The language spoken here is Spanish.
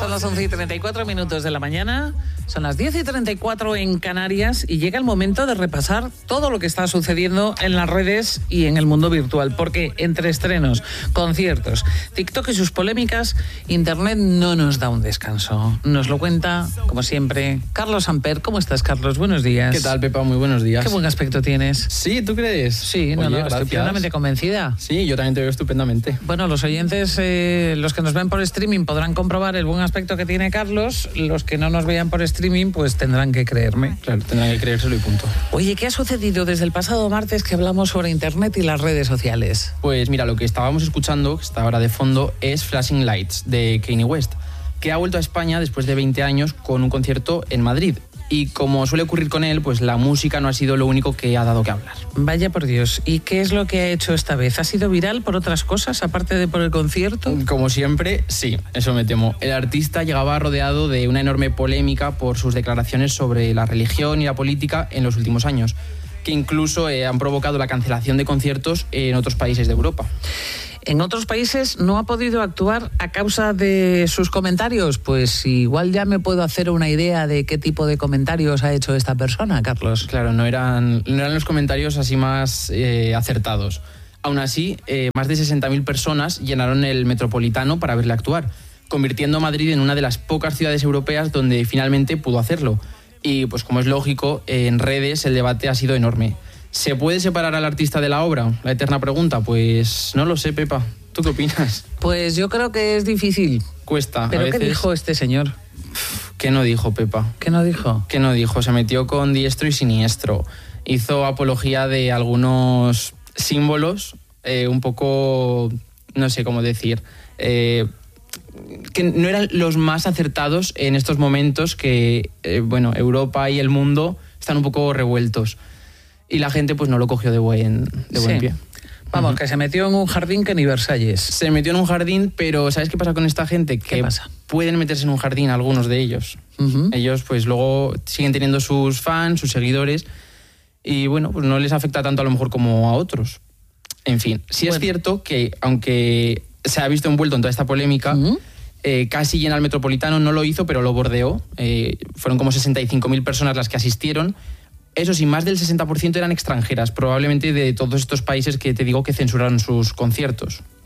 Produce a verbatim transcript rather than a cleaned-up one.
Son las once y treinta y cuatro minutos de la mañana, son las diez y treinta y cuatro en Canarias y llega el momento de repasar todo lo que está sucediendo en las redes y en el mundo virtual, porque entre estrenos, conciertos, TikTok y sus polémicas, Internet no nos da un descanso. Nos lo cuenta, como siempre, Carlos Amper. ¿Cómo estás, Carlos? Buenos días. ¿Qué tal, Pepa? Muy buenos días. Qué buen aspecto tienes. Sí, ¿tú crees? Sí, no, Oye, no, gracias. estoy plenamente convencida. Sí, yo también te veo estupendamente. Bueno, los oyentes, eh, los que nos ven por streaming podrán comprobar el buen aspecto que tiene Carlos. Los que no nos vean por streaming, pues tendrán que creerme. Claro, tendrán que creérselo y punto. Oye, ¿qué ha sucedido desde el pasado martes que hablamos sobre Internet y las redes sociales? Pues mira, lo que estábamos escuchando, que está ahora de fondo, es Flashing Lights, de Kanye West, que ha vuelto a España después de veinte años con un concierto en Madrid. Y como suele ocurrir con él, pues la música no ha sido lo único que ha dado que hablar. Vaya por Dios. ¿Y qué es lo que ha hecho esta vez? ¿Ha sido viral por otras cosas, aparte de por el concierto? Como siempre, sí, eso me temo. El artista llegaba rodeado de una enorme polémica por sus declaraciones sobre la religión y la política en los últimos años, que incluso eh, han provocado la cancelación de conciertos en otros países de Europa. ¿En otros países no ha podido actuar a causa de sus comentarios? Pues igual ya me puedo hacer una idea de qué tipo de comentarios ha hecho esta persona, Carlos. Claro, no eran, no eran los comentarios así más eh, acertados. Aún así, eh, más de sesenta mil personas llenaron el Metropolitano para verle actuar, convirtiendo a Madrid en una de las pocas ciudades europeas donde finalmente pudo hacerlo. Y pues como es lógico, en redes el debate ha sido enorme. ¿Se puede separar al artista de la obra? La eterna pregunta. Pues no lo sé, Pepa. ¿Tú qué opinas? Pues yo creo que es difícil. Cuesta. ¿Pero a veces... qué dijo este señor? ¿Qué no dijo, Pepa? ¿Qué no dijo? ¿Qué no dijo? Se metió con diestro y siniestro. Hizo apología de algunos símbolos, eh, un poco, no sé cómo decir, eh, que no eran los más acertados en estos momentos que, eh, bueno, Europa y el mundo están un poco revueltos. Y la gente pues no lo cogió de buen, de buen sí. pie. Vamos, uh-huh. que se metió en un jardín que ni Versalles. Se metió en un jardín, pero ¿sabes qué pasa con esta gente? Que ¿Qué pasa? Pueden meterse en un jardín algunos de ellos. Uh-huh. Ellos pues luego siguen teniendo sus fans, sus seguidores, y bueno, pues no les afecta tanto a lo mejor como a otros. En fin, sí bueno. Es cierto que aunque se ha visto envuelto en toda esta polémica, uh-huh. eh, casi llena el Metropolitano, no lo hizo, pero lo bordeó. Eh, fueron como sesenta y cinco mil personas las que asistieron. Eso sí, más del sesenta por ciento eran extranjeras, probablemente de todos estos países que te digo que censuraron sus conciertos.